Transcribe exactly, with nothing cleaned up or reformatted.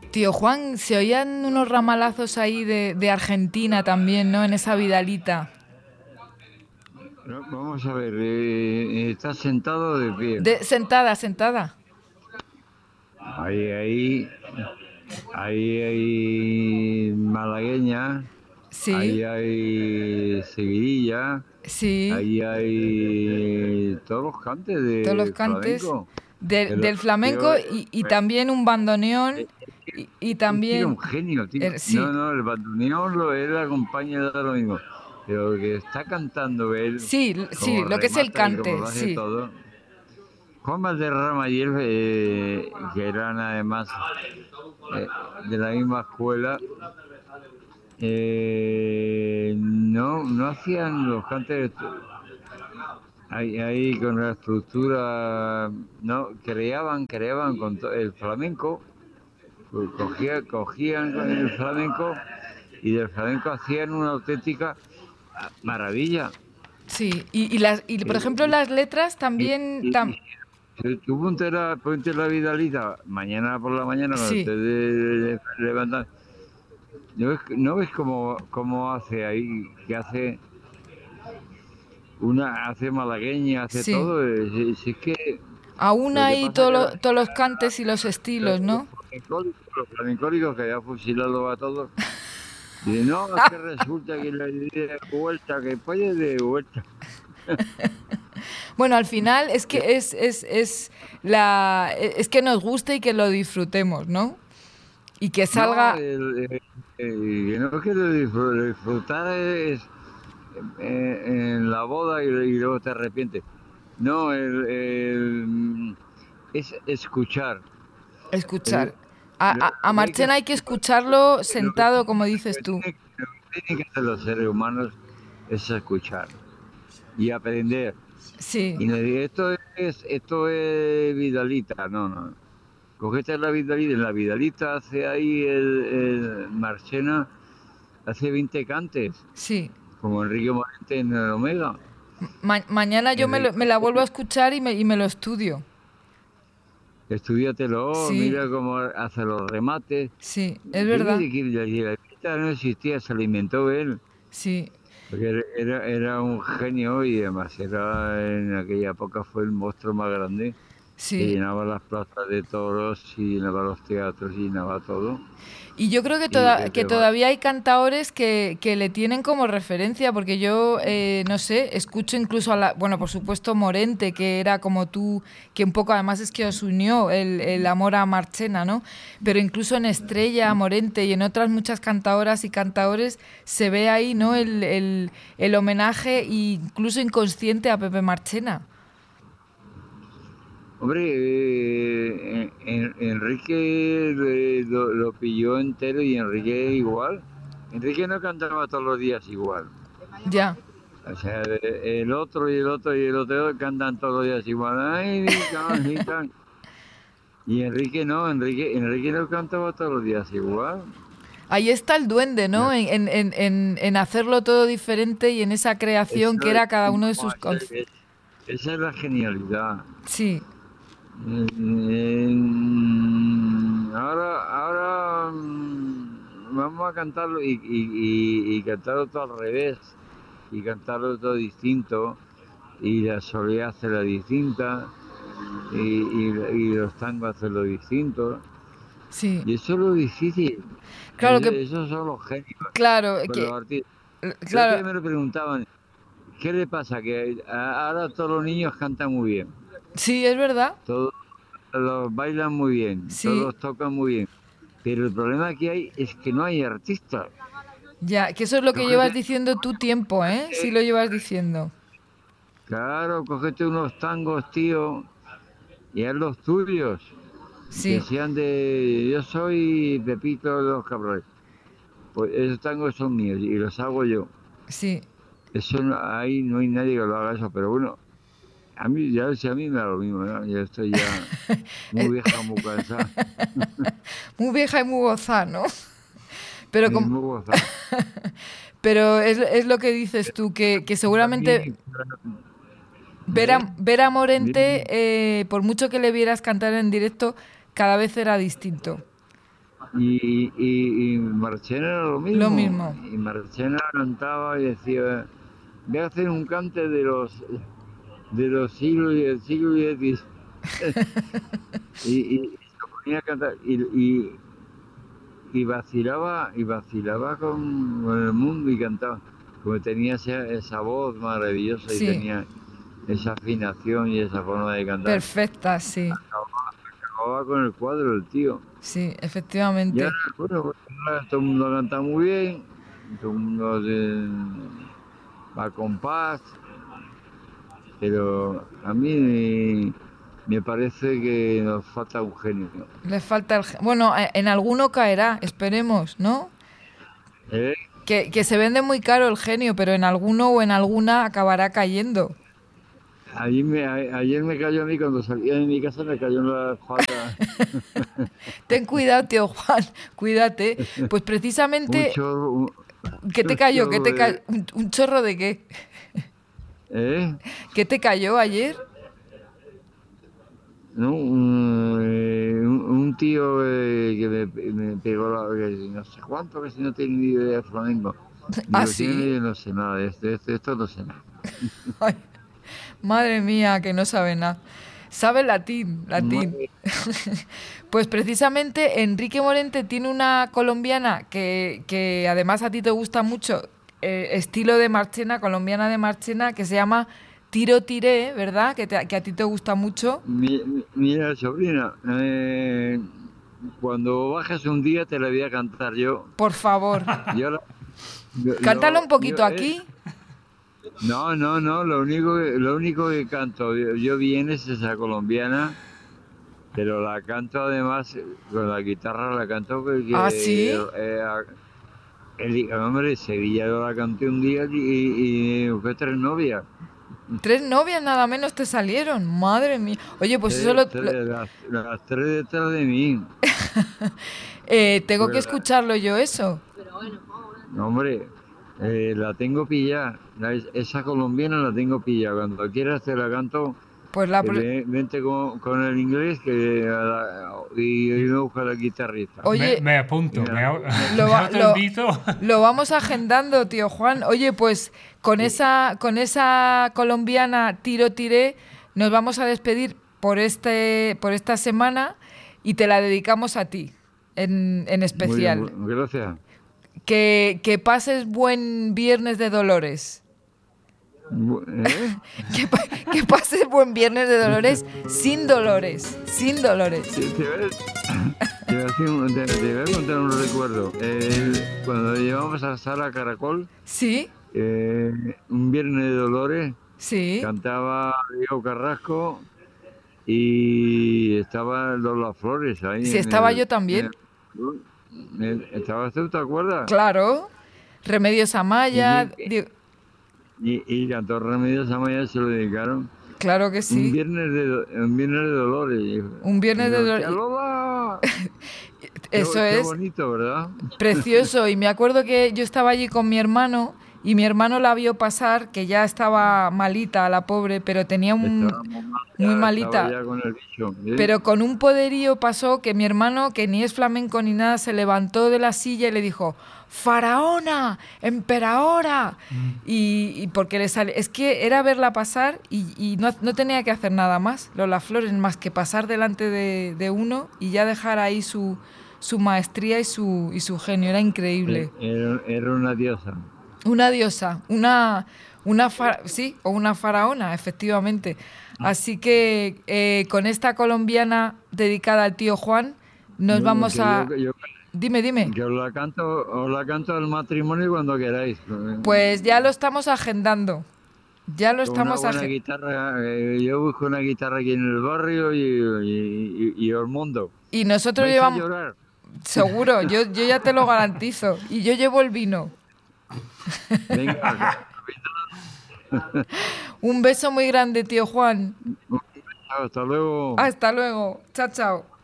Tío Juan, se oían unos ramalazos ahí de, de Argentina también, ¿no? En esa Vidalita. No, vamos a ver, eh, ¿estás sentado o de pie? De, sentada, sentada. Ahí, ahí, ahí hay malagueña, Sí, ahí hay seguidilla, sí. ahí hay todos los cantes Todos los de cantes flamenco. del, El del flamenco tío, y, y eh, también un bandoneón y, y es que era también... un genio, tío. er, No, sí, no, el bandoneón lo él acompaña da lo mismo. Pero lo que está cantando él, sí, sí, como lo que es el remata y como cante, lo hace sí. todo. Juan Valderrama y él, eh, que eran además eh, de la misma escuela, eh, no, no hacían los cantes ahí, ahí con la estructura, no, creaban, creaban con to- el flamenco, pues cogía- cogían con el flamenco y del flamenco hacían una auténtica maravilla. Sí, y, y, las, y por ejemplo Eh, las letras y, también... y- y tam- si tú ponte la, ponte la Vidalita mañana por la mañana cuando sí, te de- levantas. ¿No ves, no ves cómo, cómo hace ahí? Que hace una, hace malagueña, hace sí. todo. eh, Si, si es que Aún lo que hay pasa es todo que lo- la- todos los cantes y los estilos, los ¿no? flamencólicos, los flamencólicos que ya fusilado a todos, dicen, no, es que resulta que le di de vuelta, que puede de vuelta. Bueno, al final es que es, es, es, la, es que nos guste y que lo disfrutemos, ¿no? Y que No, salga... el, el- el que no quiero disfr- disfrutar es eh, en la boda y, y luego te arrepientes. No, el, el- es escuchar. El- Escuchar. A, lo, a, a lo que hay que Marchena hacer, hay que escucharlo lo que sentado, tienen, como lo dices que tú. tienen- lo que tienen que hacer los seres humanos es escuchar y aprender. Sí, Y no decir, esto es, esto es Vidalita, no, no. Cogete la Vidalita, en la Vidalita hace ahí el, el Marchena, hace veinte cantes, sí. como Enrique Morente en el Omega. Ma- mañana yo me, lo- me Enrique, la vuelvo a escuchar y me, y me lo estudio. estudiatelo, Sí, mira cómo hace los remates. sí, es ¿Qué verdad. quiere decir? La Vidalita no existía, se alimentó él. Sí, Porque era, era, era un genio y además era en aquella época fue el monstruo más grande que sí. llenaba las plazas de toros y llenaba los teatros y llenaba todo. Y yo creo que, Y toda- que que te va. todavía hay cantaores que, que le tienen como referencia, porque yo, eh, no sé, escucho incluso a la, bueno, por supuesto Morente, que era como tú, que un poco además es que os unió el, el amor a Marchena, ¿no? Pero incluso en Estrella, Morente y en otras muchas cantaoras y cantaores se ve ahí, ¿no? El, el, el homenaje incluso inconsciente a Pepe Marchena. Hombre, eh, en- Enrique eh, lo, lo pilló entero y Enrique igual. Enrique no cantaba todos los días igual. Ya. O sea, eh, el otro y el otro y el otro cantan todos los días igual. Ay, mi can, mi can. Y Enrique no, Enrique, Enrique no cantaba todos los días igual. Ahí está el duende, No, ¿no? En, en, en, en- en hacerlo todo diferente y en esa creación que eso era cada es, uno de no, sus... eso conc- es- esa es la genialidad. Sí, Eh, ahora, ahora mm, vamos a cantarlo y, y- y- y cantarlo todo al revés y cantarlo todo distinto y la soledad hacerla distinta y, y- y los tangos hacerlo distinto sí. y eso es lo difícil. Claro Es- que, esos son los genios, claro, pues los que, artistas. El otro claro, día me lo preguntaban, ¿qué le pasa? Que a- ahora todos los niños cantan muy bien, sí, es verdad, todos los bailan muy bien, sí, todos tocan muy bien. Pero el problema que hay es que no hay artistas. ya, que eso es lo que llevas Cógete, diciendo tu tiempo, ¿eh? Sí lo llevas diciendo. claro, cógete unos tangos, tío, y haz los tuyos, que Sí, sean de... Yo soy Pepito de los Cabrones. Pues esos tangos son míos y los hago yo. sí. Eso no, ahí no hay nadie que lo haga eso, pero bueno, a mí ya si a mí me da lo mismo, ¿no? Yo estoy ya muy vieja, muy cansada, Muy vieja y muy gozada, ¿no? Pero, y com- muy gozada. pero es, es lo que dices tú, que, que Para seguramente mí, ver ¿eh? a, ver a Morente, Dime. eh, por mucho que le vieras cantar en directo, cada vez era distinto. Y, y, y Marchena era lo Lo mismo. mismo. Y Marchena cantaba y decía, voy a hacer un cante de los de los siglos y del siglo diez. y, y, y se ponía a cantar y, y, y vacilaba y vacilaba con, con el mundo y cantaba. Como tenía esa, esa voz maravillosa y Sí, tenía esa afinación y esa forma de cantar. perfecta, sí. Acababa con el cuadro el tío. Sí, Y ahora, efectivamente. bueno, pues, ahora todo el mundo canta muy bien, todo el mundo eh, va con paz, pero a mí me, me parece que nos falta un genio. Le falta el... ge- Bueno, eh, en alguno caerá, esperemos, ¿no? ¿Eh? Que, que se vende muy caro el genio, pero en alguno o en alguna acabará cayendo. Ayer me, a- ayer me cayó a mí, cuando salía de mi casa, me cayó en la espalda Ten cuidado, tío Juan, cuídate. Pues un precisamente, chorro, un, ¿qué te un cayó? ¿Qué chorro te de... cayó? ¿Un, un chorro de qué? ¿Eh? ¿Qué te cayó ayer? ¿No? Un, eh, un, un tío eh, que me, me pegó la, que no sé cuánto, que si no tiene ni idea de flamenco. ¿Ah, Digo, si no, sí? yo no sé nada de esto, de esto, de esto no sé nada. Ay, madre mía, que no sabe nada. Sabe latín, latín. Madre, Pues precisamente Enrique Morente tiene una colombiana que, que además a ti te gusta mucho, eh, estilo de Marchena, colombiana de Marchena, que se llama Tiro Tiré, ¿verdad? Que, te- que a ti te gusta mucho. mi- mi- mira, sobrina, eh, cuando bajes un día te la voy a cantar yo. Por favor, Yo, la- yo, cántalo un lo- yo, poquito eh, aquí. no, no, no, lo único, que- lo único que canto yo, yo bien es esa colombiana, pero la canto además eh, con la guitarra, la canto Ah, porque sí. eh, a- el hombre de Sevilla yo la canté un día y, y fue tres novias. Tres novias nada menos te salieron. Madre mía. Oye, pues eso Tres- lo, lo- tres- las, las tres detrás de mí. eh, tengo que Pues la- escucharlo yo eso. no, hombre, eh, la tengo pillada. La- esa colombiana la tengo pillada. Cuando quieras te la canto. Pues la, Eh, pro- ve- vente con, con el inglés que a la- y, y me busca la guitarrista. Me, oye, me Y apunto, me me, la- au- lo, me va- lo, autoinvito. lo vamos agendando, tío Juan. Oye, pues con Sí. esa, con esa colombiana tiro tiré, nos vamos a despedir por este, por esta semana y te la dedicamos a ti en, en Muy bien, especial. mu- gracias. Que, que pases buen viernes de Dolores. Bu- ¿Eh? Que, pa- que pases buen viernes de Dolores sin dolores, sin dolores. Te, te voy a, te voy a decir un- te- te voy a contar un recuerdo. El- cuando llevamos a Sala Caracol, ¿Sí? eh, un viernes de Dolores, Sí. cantaba Diego Carrasco y estaba Lola Flores ahí Sí, en estaba el, yo en también. el- en el- ¿Estabas tú, te acuerdas? Claro. Remedios Amaya. Y, di- y, y cantó Remedios Amaya, se lo dedicaron. Claro que Un sí. viernes de, do- un viernes de Dolores. Y- Un viernes y de yo, Dolores. ¡Tía Lola! Qué, Eso qué es bonito, ¿verdad? precioso. Y me acuerdo que yo estaba allí con mi hermano y mi hermano la vio pasar, que ya estaba malita, la pobre, pero tenía un Estaba muy mal, muy ya, estaba malita. ya con el bicho. ¿eh? Pero con un poderío pasó que mi hermano, que ni es flamenco ni nada, se levantó de la silla y le dijo, ¡Faraona! ¡Emperadora! Y, y porque le sale... Es que era verla pasar y, y no, no tenía que hacer nada más, Lola Flores, más que pasar delante de, de uno y ya dejar ahí su, su maestría y su, y su genio. Era increíble. Era, era una diosa. Una diosa, una, una fa- sí, o una faraona, efectivamente. Así que eh, con esta colombiana dedicada al tío Juan, nos Bueno, vamos que a... yo, yo- Dime, dime. que os la canto, os la canto al matrimonio cuando queráis. Pues ya lo estamos agendando. Ya lo Con una estamos buena agendando. guitarra, eh, yo busco una guitarra aquí en el barrio y, y, y, y os monto. Y nosotros ¿Vais a llevamos... llorar? Seguro, yo, yo ya te lo garantizo. Y yo llevo el vino. Venga, Un beso muy grande, tío Juan. hasta luego. Hasta luego. Chao, chao.